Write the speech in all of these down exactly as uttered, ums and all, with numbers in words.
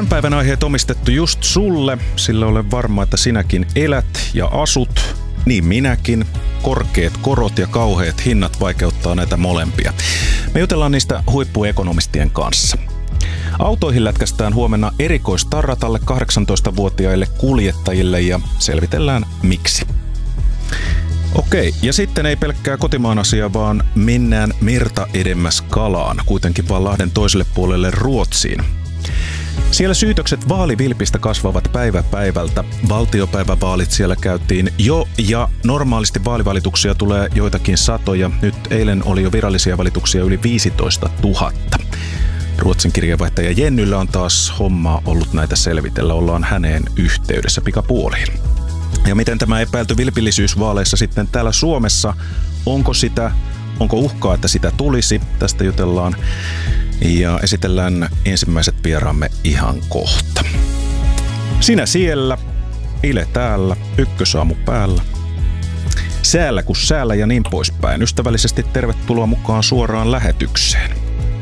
päivän aiheet omistettu just sulle, sillä olen varma, että sinäkin elät ja asut, niin minäkin. Korkeat korot ja kauheat hinnat vaikeuttaa näitä molempia. Me jutellaan niistä huippuekonomistien kanssa. Autoihin lätkästään huomenna erikoistarrat alle kahdeksantoistavuotiaille kuljettajille ja selvitellään miksi. Okei, ja sitten ei pelkkää kotimaan asia, vaan mennään merta edemmäs kalaan, kuitenkin vaan Lahden toiselle puolelle Ruotsiin. Siellä syytökset vaalivilpistä kasvavat päivä päivältä. Valtiopäivävaalit siellä käytiin jo ja normaalisti vaalivalituksia tulee joitakin satoja. Nyt eilen oli jo virallisia valituksia yli viisitoista tuhatta. Ruotsin kirjeenvaihtaja Jennyllä on taas hommaa ollut näitä selvitellä. Ollaan häneen yhteydessä pikapuoliin. Ja miten tämä epäilty vilpillisyys vaaleissa sitten täällä Suomessa? Onko sitä, onko uhkaa, että sitä tulisi? Tästä jutellaan ja esitellään ensimmäiset vieraamme ihan kohta. Sinä siellä, Ile täällä, ykkösaamu päällä. Säällä kuin säällä ja niin poispäin. Ystävällisesti tervetuloa mukaan suoraan lähetykseen.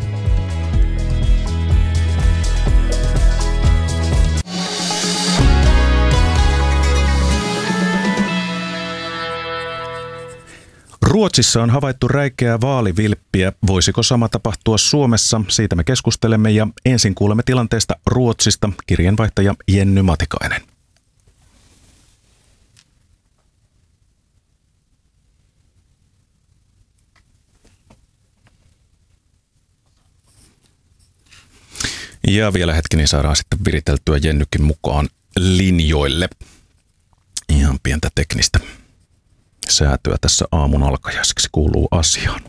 Ruotsissa on havaittu räikeää vaalivilppiä. Voisiko sama tapahtua Suomessa? Siitä me keskustelemme ja ensin kuulemme tilanteesta Ruotsista. Kirjeenvaihtaja Jenny Matikainen. Ja vielä hetki, niin saadaan sitten viriteltyä Jennykin mukaan linjoille. Ihan pientä teknistä säätöä tässä aamun alkajaiseksi kuuluu asiaan.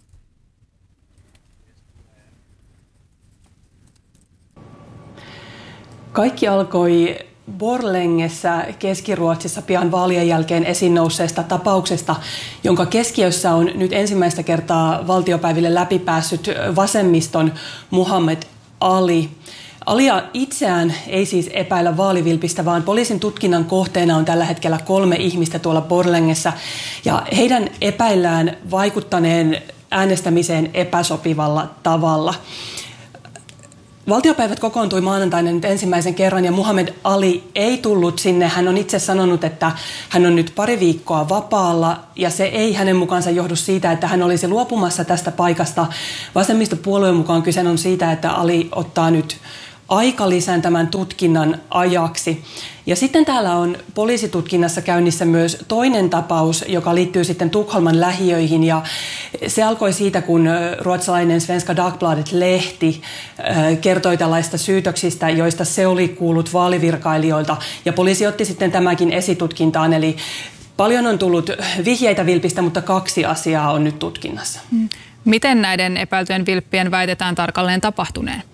Kaikki alkoi Borlängessä Keski-Ruotsissa pian vaalien jälkeen esiin nousseesta tapauksesta, jonka keskiössä on nyt ensimmäistä kertaa valtiopäiville läpipäässyt vasemmiston Muhammed Ali. Alia itseään ei siis epäillä vaalivilpistä, vaan poliisin tutkinnan kohteena on tällä hetkellä kolme ihmistä tuolla Borlängessä. Ja heidän epäillään vaikuttaneen äänestämiseen epäsopivalla tavalla. Valtiopäivät kokoontui maanantaina nyt ensimmäisen kerran ja Muhammed Ali ei tullut sinne. Hän on itse sanonut, että hän on nyt pari viikkoa vapaalla ja se ei hänen mukaansa johdu siitä, että hän olisi luopumassa tästä paikasta. Vasemmistopuolueen mukaan kyse on siitä, että Ali ottaa nyt aikalisän tämän tutkinnan ajaksi. Ja sitten täällä on poliisitutkinnassa käynnissä myös toinen tapaus, joka liittyy sitten Tukholman lähiöihin. Ja se alkoi siitä, kun ruotsalainen Svenska Dagbladet-lehti kertoi tällaista syytöksistä, joista se oli kuullut vaalivirkailijoilta. Ja poliisi otti sitten tämäkin esitutkintaan. Eli paljon on tullut vihjeitä vilpistä, mutta kaksi asiaa on nyt tutkinnassa. Miten näiden epäiltyjen vilppien väitetään tarkalleen tapahtuneen?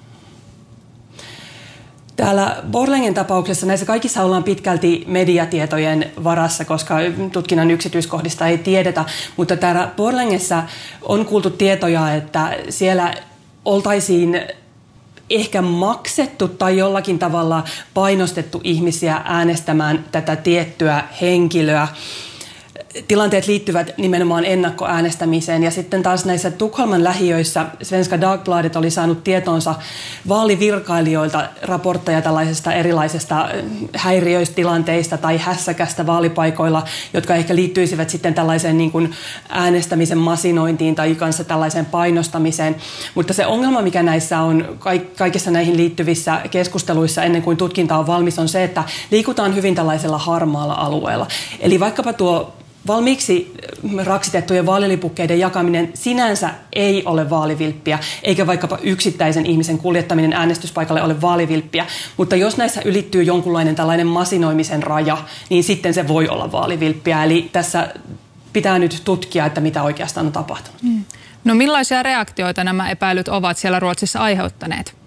Täällä Borlängen tapauksessa näissä kaikissa ollaan pitkälti mediatietojen varassa, koska tutkinnan yksityiskohdista ei tiedetä. Mutta täällä Borlängessä on kuultu tietoja, että siellä oltaisiin ehkä maksettu tai jollakin tavalla painostettu ihmisiä äänestämään tätä tiettyä henkilöä. Tilanteet liittyvät nimenomaan ennakkoäänestämiseen ja sitten taas näissä Tukholman lähiöissä Svenska Dagbladet oli saanut tietonsa vaalivirkailijoilta raportteja tällaisesta erilaisesta häiriöistilanteista tai hässäkästä vaalipaikoilla, jotka ehkä liittyisivät sitten tällaiseen niin kuin äänestämisen masinointiin tai kanssa tällaiseen painostamiseen. Mutta se ongelma, mikä näissä on kaikissa näihin liittyvissä keskusteluissa ennen kuin tutkinta on valmis, on se, että liikutaan hyvin tällaisella harmaalla alueella. Eli vaikkapa tuo valmiiksi raksitettujen vaalilipukkeiden jakaminen sinänsä ei ole vaalivilppiä, eikä vaikkapa yksittäisen ihmisen kuljettaminen äänestyspaikalle ole vaalivilppiä. Mutta jos näissä ylittyy jonkunlainen tällainen masinoimisen raja, niin sitten se voi olla vaalivilppiä. Eli tässä pitää nyt tutkia, että mitä oikeastaan on tapahtunut. Mm. No millaisia reaktioita nämä epäilyt ovat siellä Ruotsissa aiheuttaneet?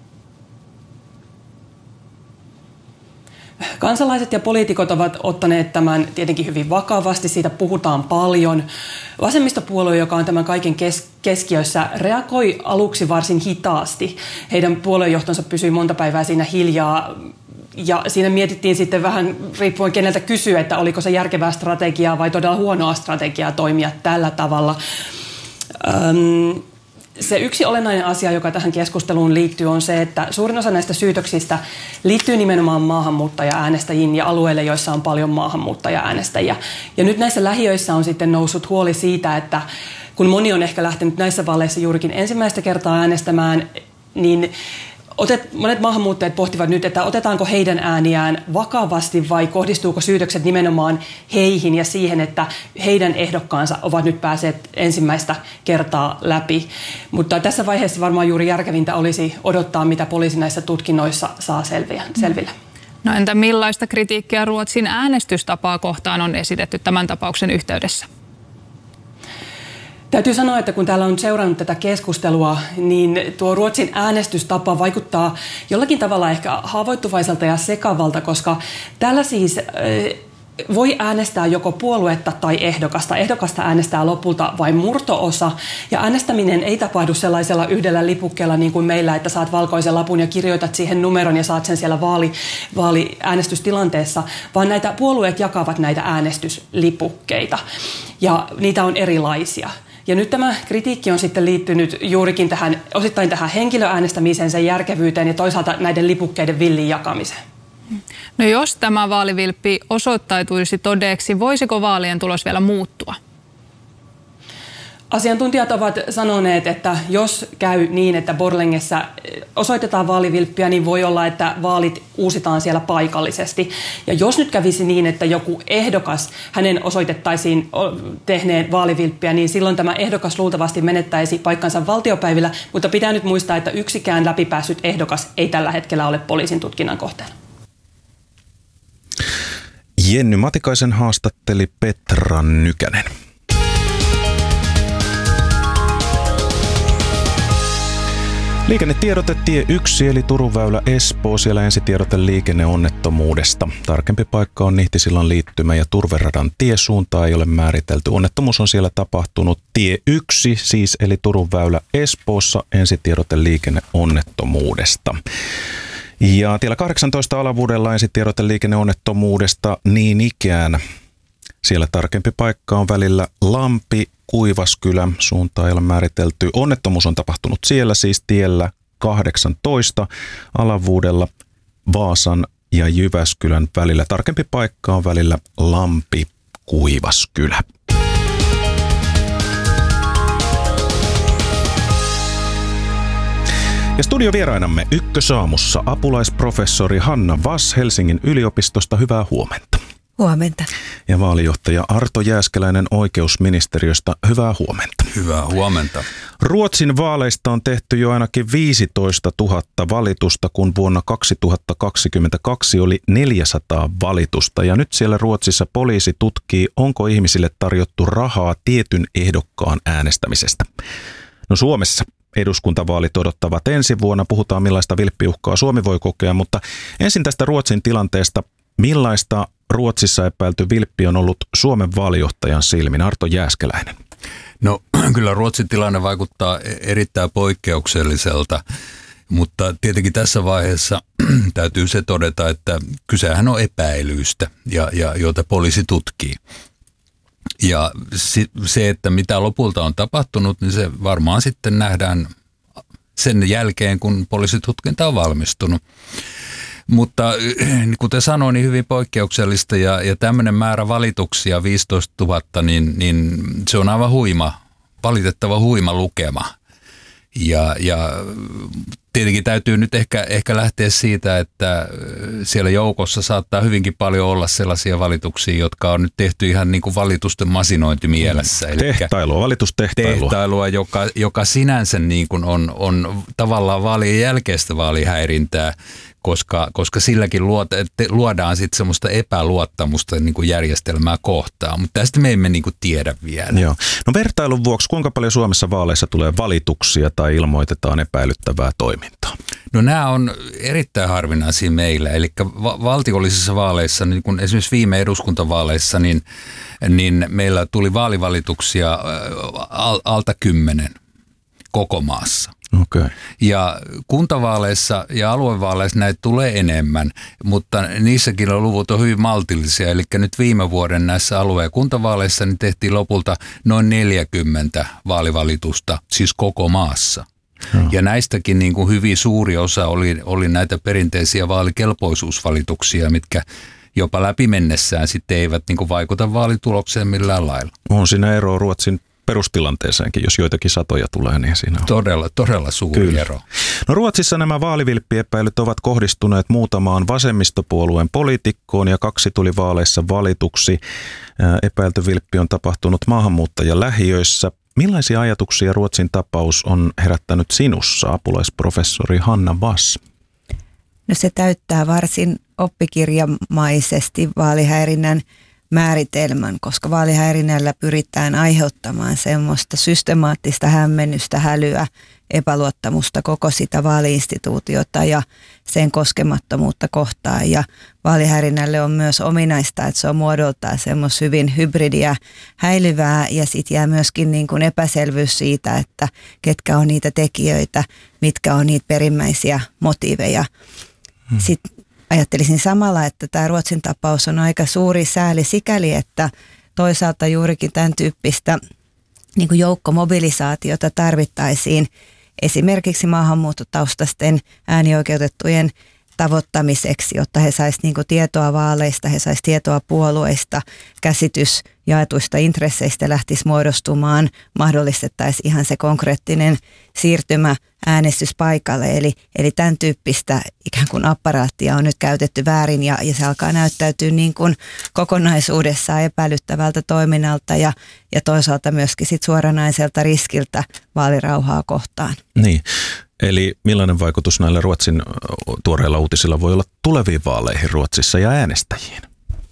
Kansalaiset ja poliitikot ovat ottaneet tämän tietenkin hyvin vakavasti, siitä puhutaan paljon. Vasemmistopuolue, joka on tämän kaiken kes- keskiössä, reagoi aluksi varsin hitaasti. Heidän puoluejohtonsa pysyi monta päivää siinä hiljaa. Ja siinä mietittiin sitten vähän, riippuen keneltä kysyä, että oliko se järkevää strategiaa vai todella huonoa strategiaa toimia tällä tavalla. Öm, se yksi olennainen asia, joka tähän keskusteluun liittyy, on se, että suurin osa näistä syytöksistä liittyy nimenomaan maahanmuuttaja-äänestäjiin ja alueille, joissa on paljon maahanmuuttaja-äänestäjiä. Ja nyt näissä lähiöissä on sitten noussut huoli siitä, että kun moni on ehkä lähtenyt näissä vaaleissa juurikin ensimmäistä kertaa äänestämään, niin Otet, monet maahanmuuttajat pohtivat nyt, että otetaanko heidän ääniään vakavasti vai kohdistuuko syytökset nimenomaan heihin ja siihen, että heidän ehdokkaansa ovat nyt päässeet ensimmäistä kertaa läpi. Mutta tässä vaiheessa varmaan juuri järkevintä olisi odottaa, mitä poliisi näissä tutkinnoissa saa selviä, selville. No entä millaista kritiikkiä Ruotsin äänestystapaa kohtaan on esitetty tämän tapauksen yhteydessä? Täytyy sanoa, että kun täällä on seurannut tätä keskustelua, niin tuo Ruotsin äänestystapa vaikuttaa jollakin tavalla ehkä haavoittuvaiselta ja sekavalta, koska täällä siis voi äänestää joko puoluetta tai ehdokasta. Ehdokasta äänestää lopulta vain murto-osa, ja äänestäminen ei tapahdu sellaisella yhdellä lipukkeella niin kuin meillä, että saat valkoisen lapun ja kirjoitat siihen numeron ja saat sen siellä vaali, vaaliäänestystilanteessa, vaan näitä puolueet jakavat näitä äänestyslipukkeita, ja niitä on erilaisia. Ja nyt tämä kritiikki on sitten liittynyt juurikin tähän, osittain tähän henkilöäänestämiseen, sen järkevyyteen ja toisaalta näiden lipukkeiden villiin jakamiseen. No jos tämä vaalivilppi osoittautuisi todeksi, voisiko vaalien tulos vielä muuttua? Asiantuntijat ovat sanoneet, että jos käy niin, että Borlängessä osoitetaan vaalivilppiä, niin voi olla, että vaalit uusitaan siellä paikallisesti. Ja jos nyt kävisi niin, että joku ehdokas, hänen osoitettaisiin tehneen vaalivilppiä, niin silloin tämä ehdokas luultavasti menettäisi paikkansa valtiopäivillä. Mutta pitää nyt muistaa, että yksikään läpipäässyt ehdokas ei tällä hetkellä ole poliisin tutkinnan kohteena. Jenny Matikaisen haastatteli Petra Nykänen. Liikennetiedote tie yksi eli Turun väylä Espoo, siellä ensitiedote liikenneonnettomuudesta. Tarkempi paikka on Nihtisillan liittymä ja Turveradan tiesuuntaa ei ole määritelty. Onnettomuus on siellä tapahtunut tie yksi siis eli Turun väylä Espoossa, ensitiedote liikenneonnettomuudesta. Ja tiellä kahdeksantoista alavuudella ensitiedote liikenneonnettomuudesta niin ikään. Siellä tarkempi paikka on välillä Lampi, Kuivaskylä, suuntaa ei ole määritelty. Onnettomuus on tapahtunut siellä siis tiellä kahdeksantoista alavuudella Vaasan ja Jyväskylän välillä. Tarkempi paikka on välillä Lampi, Kuivaskylä. Ja studiovierainamme Ykkösaamussa apulaisprofessori Hanna Vass Helsingin yliopistosta. Hyvää huomenta. Huomenta. Ja vaalijohtaja Arto Jääskeläinen oikeusministeriöstä. Hyvää huomenta. Hyvää huomenta. Ruotsin vaaleista on tehty jo ainakin viisitoista tuhatta valitusta, kun vuonna kaksituhattakaksikymmentäkaksi oli neljäsataa valitusta. Ja nyt siellä Ruotsissa poliisi tutkii, onko ihmisille tarjottu rahaa tietyn ehdokkaan äänestämisestä. No Suomessa eduskuntavaalit odottavat ensi vuonna. Puhutaan, millaista vilppiuhkaa Suomi voi kokea, mutta ensin tästä Ruotsin tilanteesta. Millaista Ruotsissa epäilty vilppi on ollut Suomen vaalijohtajan silmin? Arto Jääskeläinen. No kyllä Ruotsin tilanne vaikuttaa erittäin poikkeukselliselta, mutta tietenkin tässä vaiheessa täytyy se todeta, että kysehän on epäilyistä, ja, ja, joita poliisi tutkii. Ja se, että mitä lopulta on tapahtunut, niin se varmaan sitten nähdään sen jälkeen, kun poliisitutkinta on valmistunut. Mutta kuten sanoin, niin hyvin poikkeuksellista ja, ja tämmöinen määrä valituksia, viisitoista tuhatta, niin, niin se on aivan huima, valitettava huima lukema. Ja, ja tietenkin täytyy nyt ehkä, ehkä lähteä siitä, että siellä joukossa saattaa hyvinkin paljon olla sellaisia valituksia, jotka on nyt tehty ihan niin kuin valitusten masinointimielessä. Tehtailua, valitustehtailua. Tehtailua, joka, joka sinänsä niin kuin on, on tavallaan vaalien jälkeistä vaalihäirintää, koska, koska silläkin luodaan sitten semmoista epäluottamusta niin kuin järjestelmää kohtaan, mutta tästä me emme niin kuin tiedä vielä. Joo. No vertailun vuoksi, kuinka paljon Suomessa vaaleissa tulee valituksia tai ilmoitetaan epäilyttävää toimintaa? No nämä on erittäin harvinaisia meillä, eli va- valtiollisissa vaaleissa, niin kuin esimerkiksi viime eduskuntavaaleissa, niin, niin meillä tuli vaalivalituksia al- alta kymmenen koko maassa. Okay. Ja kuntavaaleissa ja aluevaaleissa näitä tulee enemmän, mutta niissäkin on luvut on hyvin maltillisia. Eli nyt viime vuoden näissä alue- ja kuntavaaleissa niin tehtiin lopulta noin neljäkymmentä vaalivalitusta, siis koko maassa. No. Ja näistäkin niin kuin hyvin suuri osa oli, oli näitä perinteisiä vaalikelpoisuusvalituksia, mitkä jopa läpi mennessään sitten eivät niin kuin vaikuta vaalitulokseen millään lailla. On siinä eroa Ruotsin perustilanteeseenkin, jos joitakin satoja tulee, niin siinä on. Todella, todella suuri Kyllä. ero. No Ruotsissa nämä vaalivilppiepäilyt ovat kohdistuneet muutamaan vasemmistopuolueen poliitikkoon ja kaksi tuli vaaleissa valituksi. Epäilty vilppi on tapahtunut maahanmuuttajalähiöissä. Millaisia ajatuksia Ruotsin tapaus on herättänyt sinussa, apulaisprofessori Hanna Wass? No se täyttää varsin oppikirjamaisesti vaalihäirinnän määritelmän, koska vaalihäirinnällä pyritään aiheuttamaan semmoista systemaattista hämmennystä, hälyä, epäluottamusta koko sitä vaaliinstituutiota ja sen koskemattomuutta kohtaan. Ja vaalihäirinnälle on myös ominaista, että se on muodoltaan semmoista hyvin hybridiä, häilyvää ja sitten jää myöskin niin kuin epäselvyys siitä, että ketkä on niitä tekijöitä, mitkä on niitä perimmäisiä motiiveja. Hmm. Sitten ajattelisin samalla, että tämä Ruotsin tapaus on aika suuri sääli sikäli, että toisaalta juurikin tämän tyyppistä niin kuin joukkomobilisaatiota tarvittaisiin esimerkiksi maahanmuuttotaustaisten äänioikeutettujen tavoittamiseksi, jotta he saisivat niin kuin tietoa vaaleista, he saisivat tietoa puolueista, käsitys jaetuista intresseistä lähtisi muodostumaan, mahdollistettaisiin ihan se konkreettinen siirtymä äänestyspaikalle. Eli, eli tämän tyyppistä ikään kuin apparaattia on nyt käytetty väärin ja, ja se alkaa näyttäytyä niin kuin kokonaisuudessaan epäilyttävältä toiminnalta ja, ja toisaalta myöskin sit suoranaiselta riskiltä vaalirauhaa kohtaan. Niin. Eli millainen vaikutus näillä Ruotsin tuoreilla uutisilla voi olla tuleviin vaaleihin Ruotsissa ja äänestäjiin?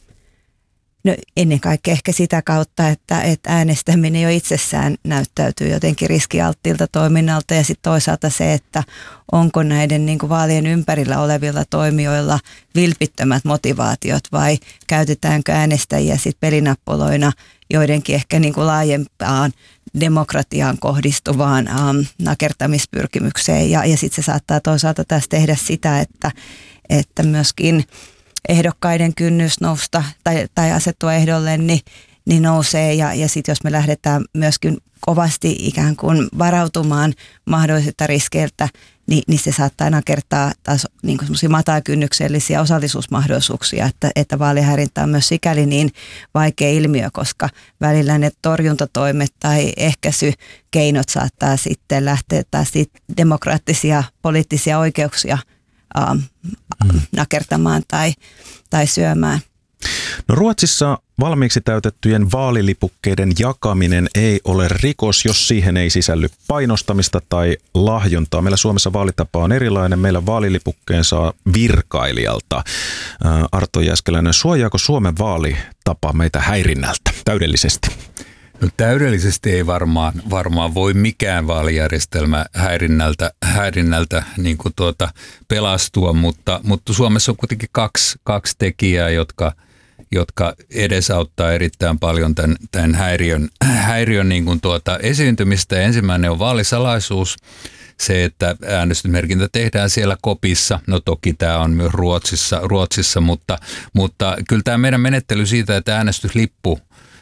No ennen kaikkea ehkä sitä kautta, että, että äänestäminen jo itsessään näyttäytyy jotenkin riskialttiilta toiminnalta ja sitten toisaalta se, että onko näiden niin kuin vaalien ympärillä olevilla toimijoilla vilpittömät motivaatiot vai käytetäänkö äänestäjiä sitten pelinappuloina joidenkin ehkä niin kuin laajempaan demokratiaan kohdistuvaan ähm, nakertamispyrkimykseen ja, ja sitten se saattaa toisaalta taas tehdä sitä, että, että myöskin ehdokkaiden kynnys nousta tai, tai asettua ehdolle niin, niin nousee ja, ja sitten jos me lähdetään myöskin kovasti ikään kuin varautumaan mahdollisilta riskeiltä, niin, niin se saattaa nakertaa taas niin kuin semmoisia matakynnyksellisiä osallisuusmahdollisuuksia, että, että vaalihäirintä on myös sikäli niin vaikea ilmiö, koska välillä ne torjuntatoimet tai ehkäisykeinot saattaa sitten lähteä taas demokraattisia poliittisia oikeuksia ähm, mm. nakertamaan tai, tai syömään. No Ruotsissa valmiiksi täytettyjen vaalilipukkeiden jakaminen ei ole rikos, jos siihen ei sisälly painostamista tai lahjontaa. Meillä Suomessa vaalitapa on erilainen. Meillä vaalilipukkeen saa virkailijalta. Arto Jääskeläinen, suojaako Suomen vaalitapa meitä häirinnältä täydellisesti? No täydellisesti ei varmaan, varmaan voi mikään vaalijärjestelmä häirinnältä, häirinnältä niin kuin tuota pelastua, mutta, mutta Suomessa on kuitenkin kaksi, kaksi tekijää, jotka, jotka edesauttaa erittäin paljon tämän, tämän häiriön, häiriön niin kuin tuota esiintymistä. Ensimmäinen on vaalisalaisuus. Se, että äänestysmerkintä tehdään siellä kopissa, no toki tämä on myös Ruotsissa, Ruotsissa mutta, mutta kyllä tämä meidän menettely siitä, että äänestyslippu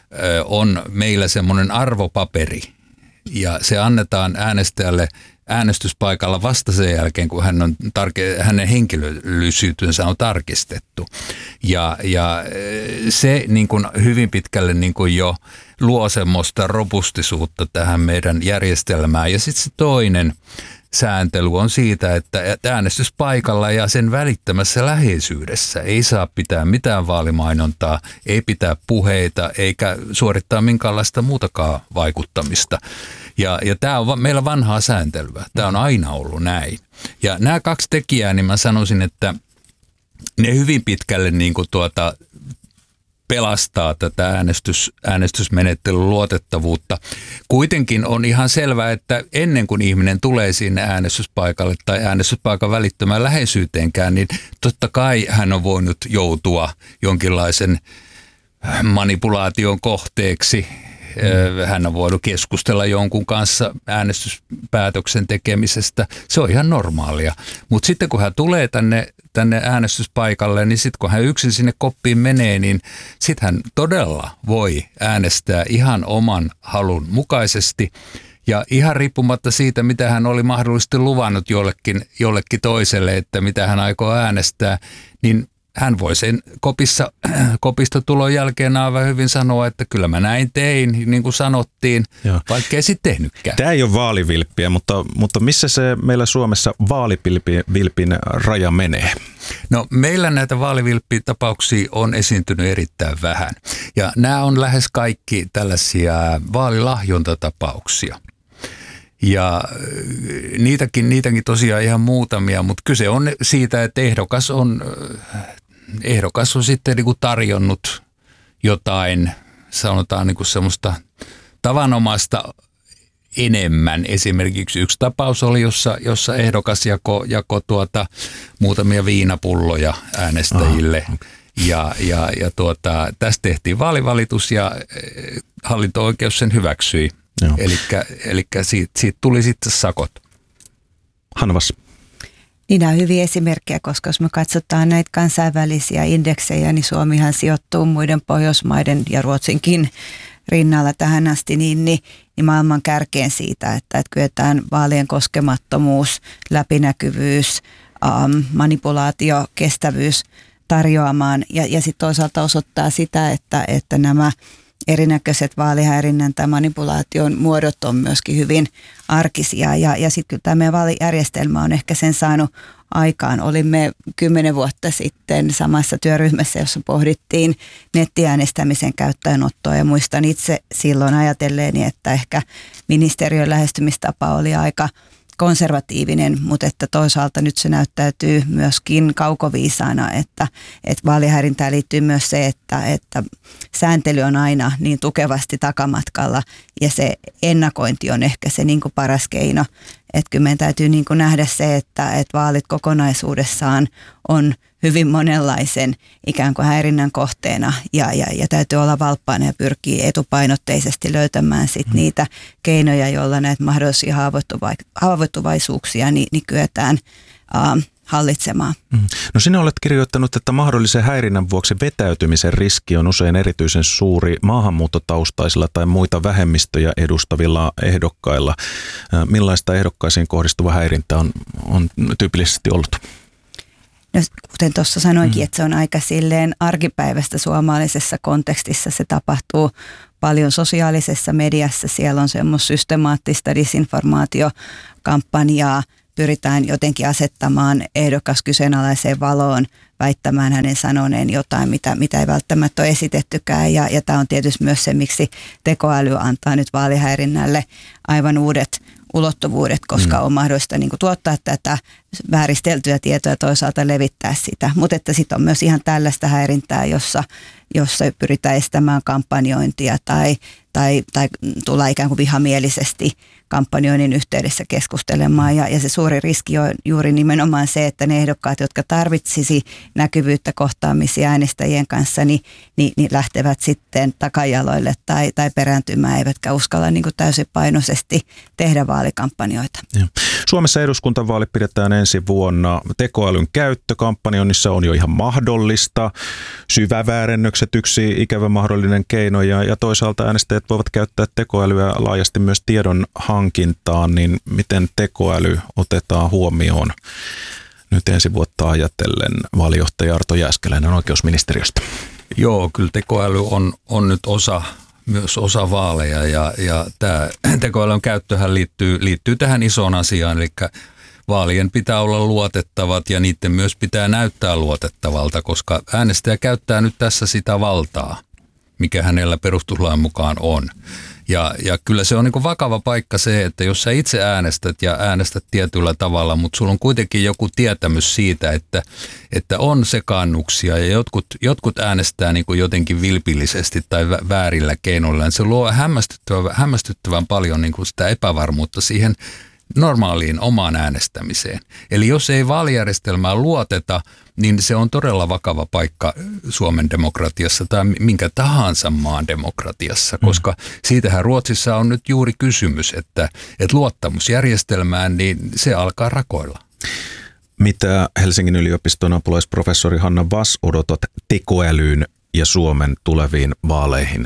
on meillä semmoinen arvopaperi ja se annetaan äänestäjälle äänestyspaikalla vasta sen jälkeen, kun hän on tarke- hänen henkilöllisyytensä on tarkistettu. Ja, ja se niin kuin hyvin pitkälle niin kuin jo luo semmoista robustisuutta tähän meidän järjestelmään. Ja sitten se toinen sääntely on siitä, että äänestyspaikalla ja sen välittömässä läheisyydessä ei saa pitää mitään vaalimainontaa, ei pitää puheita eikä suorittaa minkäänlaista muutakaan vaikuttamista. Ja, ja tämä on meillä vanhaa sääntelyä. Tämä on aina ollut näin. Ja nämä kaksi tekijää, niin mä sanoisin, että ne hyvin pitkälle niin kuin tuota pelastaa tätä äänestys, äänestysmenettelyn luotettavuutta. Kuitenkin on ihan selvää, että ennen kuin ihminen tulee sinne äänestyspaikalle tai äänestyspaikan välittömään läheisyyteenkään, niin totta kai hän on voinut joutua jonkinlaisen manipulaation kohteeksi Hän on voinut keskustella jonkun kanssa äänestyspäätöksen tekemisestä. Se on ihan normaalia. Mutta sitten kun hän tulee tänne, tänne äänestyspaikalle, niin sitten kun hän yksin sinne koppiin menee, niin sitten hän todella voi äänestää ihan oman halun mukaisesti. Ja ihan riippumatta siitä, mitä hän oli mahdollisesti luvannut jollekin, jollekin toiselle, että mitä hän aikoo äänestää, niin hän voi sen kopissa, kopista tulon jälkeen aivan hyvin sanoa, että kyllä mä näin tein, niin kuin sanottiin, Joo. vaikka ei sitten tehnytkään. Tämä ei ole vaalivilppiä, mutta, mutta missä se meillä Suomessa vaalivilpin raja menee? No meillä näitä vaalivilppitapauksia on esiintynyt erittäin vähän. Ja nämä on lähes kaikki tällaisia vaalilahjontatapauksia. Ja niitäkin, niitäkin tosiaan ihan muutamia, mutta kyse on siitä, että ehdokas on, ehdokas on sitten niin kuin tarjonnut jotain, sanotaan niin kuin semmoista tavanomaista enemmän. Esimerkiksi yksi tapaus oli, jossa, jossa ehdokas jako, jako tuota, muutamia viinapulloja äänestäjille. Aha. Ja, ja, ja tuota, tästä tehtiin vaalivalitus ja hallinto-oikeus sen hyväksyi. Eli siitä, siitä tuli sitten sakot. Hanvas. Niin nämä on hyviä esimerkkejä, koska jos me katsotaan näitä kansainvälisiä indeksejä, niin Suomihan sijoittuu muiden Pohjoismaiden ja Ruotsinkin rinnalla tähän asti niin, niin, niin maailman kärkeen siitä, että, että kyetään vaalien koskemattomuus, läpinäkyvyys, ähm, manipulaatio, kestävyys tarjoamaan ja, ja sitten toisaalta osoittaa sitä, että, että nämä erinäköiset vaalihäirinnän tai manipulaation muodot on myöskin hyvin arkisia ja, ja sitten kyllä tämä meidän vaalijärjestelmä on ehkä sen saanut aikaan. Olimme kymmenen vuotta sitten samassa työryhmässä, jossa pohdittiin nettiäänestämisen käyttöönottoa ja muistan itse silloin ajatelleeni, että ehkä ministeriön lähestymistapa oli aika konservatiivinen, mutta että toisaalta nyt se näyttäytyy myöskin kaukoviisaana, että, että vaalihäirintään liittyy myös se, että, että sääntely on aina niin tukevasti takamatkalla ja se ennakointi on ehkä se niin kuin paras keino. Että kyllä meidän täytyy niin kuin nähdä se, että, että vaalit kokonaisuudessaan on hyvin monenlaisen ikään kuin häirinnän kohteena ja, ja, ja täytyy olla valppaana ja pyrkii etupainotteisesti löytämään sit mm. niitä keinoja, joilla näitä mahdollisia haavoittuva- haavoittuvaisuuksia niin, niin kyetään uh, hallitsemaan. Mm. No sinä olet kirjoittanut, että mahdollisen häirinnän vuoksi vetäytymisen riski on usein erityisen suuri maahanmuuttotaustaisilla tai muita vähemmistöjä edustavilla ehdokkailla. Millaista ehdokkaisiin kohdistuva häirintä on, on tyypillisesti ollut? No, kuten tuossa sanoinkin, mm. että se on aika silleen arkipäivästä suomalaisessa kontekstissa. Se tapahtuu paljon sosiaalisessa mediassa. Siellä on semmoista systemaattista disinformaatiokampanjaa. Pyritään jotenkin asettamaan ehdokas kyseenalaiseen valoon, väittämään hänen sanoneen jotain, mitä, mitä ei välttämättä ole esitettykään. Ja, ja tämä on tietysti myös se, miksi tekoäly antaa nyt vaalihäirinnälle aivan uudet ulottuvuudet, koska mm. on mahdollista niin kuin tuottaa tätä vääristeltyä tietoa ja toisaalta levittää sitä. Mutta että sitten on myös ihan tällaista häirintää, jossa, jossa pyritään estämään kampanjointia tai, tai, tai tulla ikään kuin vihamielisesti kampanjoinnin yhteydessä keskustelemaan. Ja, ja se suuri riski on juuri nimenomaan se, että ne ehdokkaat, jotka tarvitsisi näkyvyyttä kohtaamisia äänestäjien kanssa, niin, niin, niin lähtevät sitten takajaloille tai, tai perääntymään, eivätkä uskalla niin kuin täysipainoisesti tehdä vaalikampanjoita. Ja. Suomessa eduskuntavaalit pidetään ensi vuonna. Tekoälyn käyttö kampanjoinnissa on jo ihan mahdollista. Syväväärennökset yksi ikävä mahdollinen keino ja, ja toisaalta äänestäjät voivat käyttää tekoälyä laajasti myös tiedon hankintaan, niin miten tekoäly otetaan huomioon nyt ensi vuotta ajatellen? Vaalijohtaja Arto Jääskeläinen oikeusministeriöstä. Joo, kyllä tekoäly on, on nyt osa, myös osa vaaleja ja, ja tämä tekoälyn käyttöhän liittyy, liittyy tähän isoon asiaan, eli vaalien pitää olla luotettavat ja niiden myös pitää näyttää luotettavalta, koska äänestäjä käyttää nyt tässä sitä valtaa, mikä hänellä perustuslain mukaan on. Ja, ja kyllä se on niin kuin vakava paikka se, että jos sä itse äänestät ja äänestät tietyllä tavalla, mutta sulla on kuitenkin joku tietämys siitä, että, että on sekaannuksia ja jotkut, jotkut äänestää niin kuin jotenkin vilpillisesti tai väärillä keinoilla, niin se luo hämmästyttävän, hämmästyttävän paljon niin kuin sitä epävarmuutta siihen normaaliin omaan äänestämiseen. Eli jos ei vaalijärjestelmään luoteta, niin se on todella vakava paikka Suomen demokratiassa tai minkä tahansa maan demokratiassa, koska siitähän Ruotsissa on nyt juuri kysymys, että, että luottamusjärjestelmään, niin se alkaa rakoilla. Mitä Helsingin yliopiston apulaisprofessori Hanna Wass odotat tekoälyyn ja Suomen tuleviin vaaleihin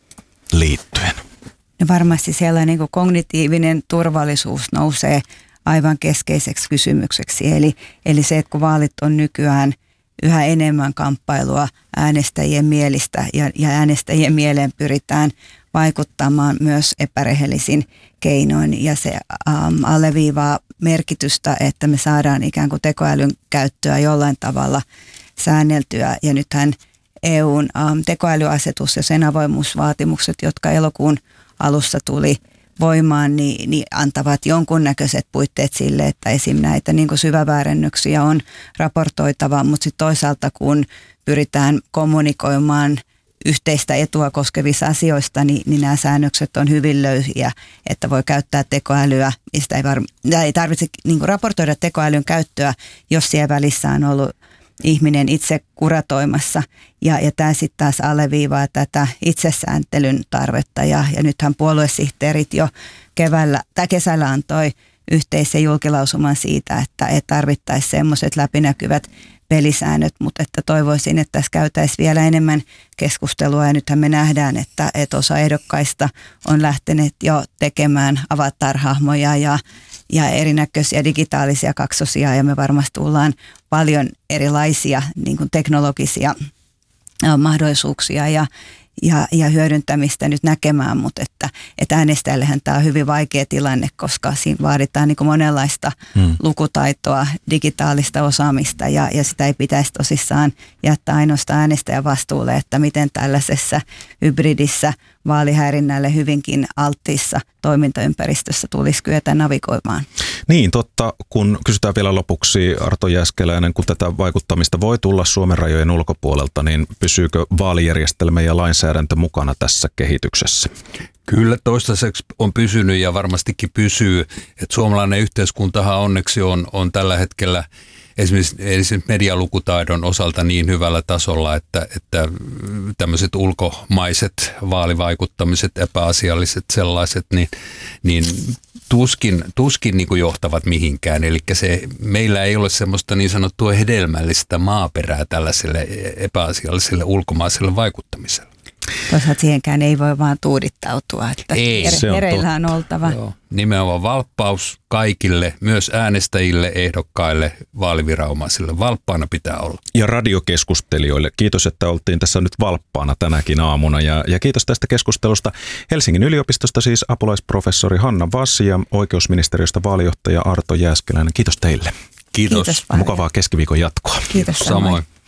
liittyen? No varmasti siellä niin kuin kognitiivinen turvallisuus nousee aivan keskeiseksi kysymykseksi. Eli, eli se, että kun vaalit on nykyään yhä enemmän kamppailua äänestäjien mielistä ja, ja äänestäjien mieleen pyritään vaikuttamaan myös epärehellisin keinoin. Ja se ähm, alleviivaa merkitystä, että me saadaan ikään kuin tekoälyn käyttöä jollain tavalla säänneltyä. Ja nythän E U:n ähm, tekoälyasetus ja sen avoimuusvaatimukset, jotka elokuun alussa tuli voimaan, niin, niin antavat jonkunnäköiset puitteet sille, että esim. Näitä niin kuin syväväärennöksiä on raportoitava, mutta sitten toisaalta kun pyritään kommunikoimaan yhteistä etua koskevissa asioista, niin, niin nämä säännökset on hyvin löyhiä, että voi käyttää tekoälyä. Sitä ei, var, ei tarvitse niin kuin raportoida tekoälyn käyttöä, jos siellä välissä on ollut ihminen itse kuratoimassa. Ja, ja tämä sitten taas alleviivaa tätä itsesääntelyn tarvetta. Ja, ja nythän puoluesihteerit jo keväällä, tai kesällä antoi yhteisen julkilausuman siitä, että et tarvittaisiin semmoiset läpinäkyvät pelisäännöt, mutta että toivoisin, että tässä käytäisiin vielä enemmän keskustelua. Ja nythän me nähdään, että, että osa ehdokkaista on lähteneet jo tekemään avatar-hahmoja ja ja erinäköisiä digitaalisia kaksosia, ja me varmasti tullaan paljon erilaisia niin kuin teknologisia mahdollisuuksia ja, ja, ja hyödyntämistä nyt näkemään, mutta että, että äänestäjällehän tämä on hyvin vaikea tilanne, koska siinä vaaditaan niin kuin monenlaista hmm. lukutaitoa, digitaalista osaamista, ja, ja sitä ei pitäisi tosissaan jättää ainoastaan äänestäjän vastuulle, että miten tällaisessa hybridissä vaalihäirinnälle hyvinkin alttiissa toimintaympäristössä tulisi kyetä navigoimaan. Niin, totta. Kun kysytään vielä lopuksi, Arto Jääskeläinen, kun tätä vaikuttamista voi tulla Suomen rajojen ulkopuolelta, niin pysyykö vaalijärjestelmä ja lainsäädäntö mukana tässä kehityksessä? Kyllä toistaiseksi on pysynyt ja varmastikin pysyy. Että suomalainen yhteiskuntahan onneksi on, on tällä hetkellä esimerkiksi, esimerkiksi medialukutaidon osalta niin hyvällä tasolla, että, että tämmöiset ulkomaiset vaalivaikuttamiset, epäasialliset sellaiset, niin, niin tuskin, tuskin niin kuin johtavat mihinkään. Eli se, meillä ei ole semmoista niin sanottua hedelmällistä maaperää tällaiselle epäasialliselle ulkomaiselle vaikuttamiselle. Toisaalta siihenkään ei voi vaan tuudittautua, että ei, ere, ereillä on oltava. Joo. Nimenomaan valppaus kaikille, myös äänestäjille, ehdokkaille, vaaliviranomaisille. Valppaana pitää olla. Ja radiokeskustelijoille. Kiitos, että oltiin tässä nyt valppaana tänäkin aamuna. Ja, ja kiitos tästä keskustelusta Helsingin yliopistosta siis apulaisprofessori Hanna Wass ja oikeusministeriöstä vaalijohtaja Arto Jääskeläinen. Kiitos teille. Kiitos. Kiitos Mukavaa keskiviikon jatkoa. Kiitos samoin.